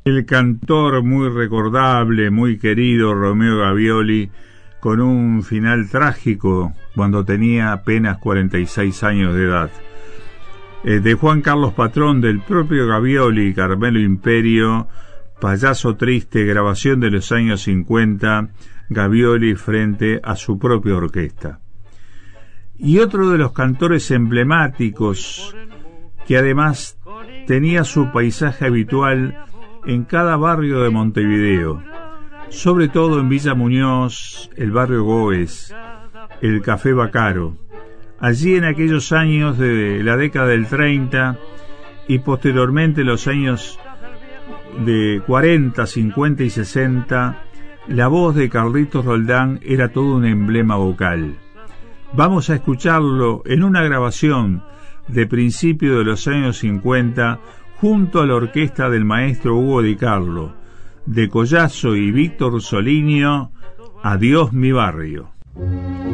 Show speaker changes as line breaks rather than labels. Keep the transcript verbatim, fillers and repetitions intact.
El cantor muy recordable, muy querido Romeo Gavioli, con un final trágico cuando tenía apenas cuarenta y seis años de edad. Eh, de Juan Carlos Patrón, del propio Gavioli, Carmelo Imperio, Payaso Triste, grabación de los años cincuenta, Gavioli frente a su propia orquesta. Y otro de los cantores emblemáticos, que además tenía su paisaje habitual en cada barrio de Montevideo, sobre todo en Villa Muñoz, el barrio Goes, el Café Bacaro. Allí en aquellos años de la década del treinta y posteriormente los años de cuarenta, cincuenta y sesenta, la voz de Carlitos Roldán era todo un emblema vocal. Vamos a escucharlo en una grabación de principio de los años cincuenta junto a la orquesta del maestro Hugo Di Carlo, de Collazo y Víctor Solinio, Adiós mi barrio.